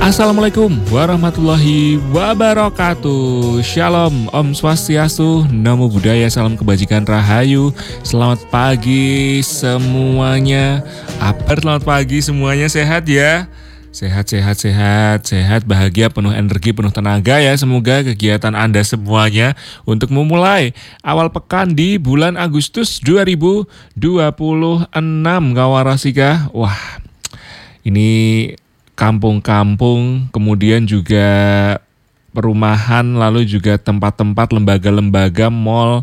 Assalamualaikum warahmatullahi wabarakatuh. Shalom, Om Swastiastu, Namo Buddhaya, salam kebajikan rahayu. Selamat pagi semuanya. Selamat pagi semuanya, sehat ya? Sehat, bahagia, penuh energi, penuh tenaga ya. Semoga kegiatan Anda semuanya untuk memulai awal pekan di bulan Agustus 2026 Kawarasika. Wah, ini kampung-kampung, kemudian juga perumahan, lalu juga tempat-tempat, lembaga-lembaga, mal,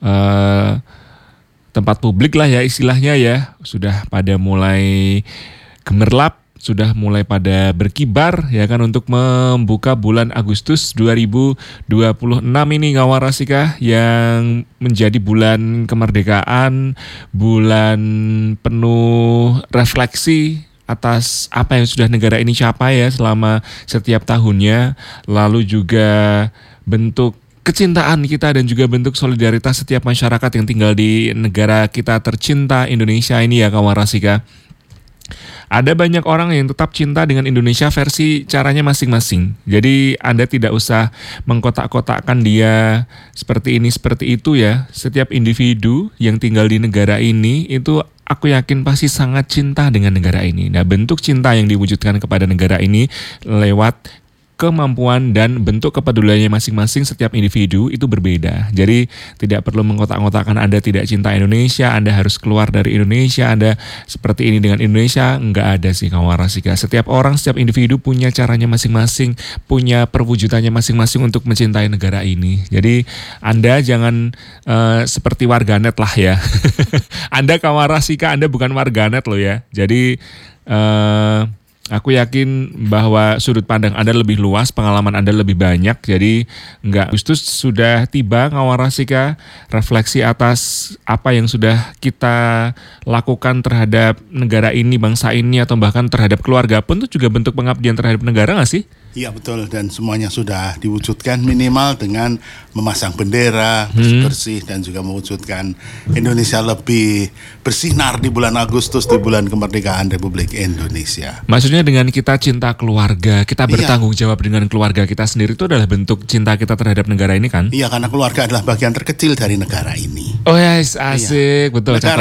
tempat publik lah ya istilahnya ya, sudah pada mulai gemerlap, sudah mulai pada berkibar ya kan untuk membuka bulan Agustus 2026 ini Kawarasika, yang menjadi bulan kemerdekaan, bulan penuh refleksi atas apa yang sudah negara ini capai ya selama setiap tahunnya, lalu juga bentuk kecintaan kita dan juga bentuk solidaritas setiap masyarakat yang tinggal di negara kita tercinta Indonesia ini ya Kawarasika. Ada banyak orang yang tetap cinta dengan Indonesia versi caranya masing-masing. Jadi Anda tidak usah mengkotak-kotakkan dia seperti ini, seperti itu ya. Setiap individu yang tinggal di negara ini itu aku yakin pasti sangat cinta dengan negara ini. Nah, bentuk cinta yang diwujudkan kepada negara ini lewat kemampuan dan bentuk kepeduliannya masing-masing setiap individu itu berbeda. Jadi tidak perlu mengkotak-kotakkan Anda tidak cinta Indonesia, Anda harus keluar dari Indonesia, Anda seperti ini dengan Indonesia. Enggak ada sih Kawarasika. Setiap orang, setiap individu punya caranya masing-masing, punya perwujudannya masing-masing untuk mencintai negara ini. Jadi Anda jangan seperti warganet lah ya. Anda Kawarasika, Anda bukan warganet loh ya. Jadi aku yakin bahwa sudut pandang Anda lebih luas, pengalaman Anda lebih banyak. Jadi enggak, Agustus sudah tiba Kawarasika, refleksi atas apa yang sudah kita lakukan terhadap negara ini, bangsa ini, atau bahkan terhadap keluarga pun itu juga bentuk pengabdian terhadap negara nggak sih? Iya betul, dan semuanya sudah diwujudkan minimal dengan memasang bendera bersih dan juga mewujudkan Indonesia lebih bersinar di bulan Agustus, di bulan kemerdekaan Republik Indonesia. Maksudnya dengan kita cinta keluarga, kita bertanggung jawab dengan keluarga kita sendiri, itu adalah bentuk cinta kita terhadap negara ini kan? Iya, karena keluarga adalah bagian terkecil dari negara ini. Oh ya, asik, betul. Negara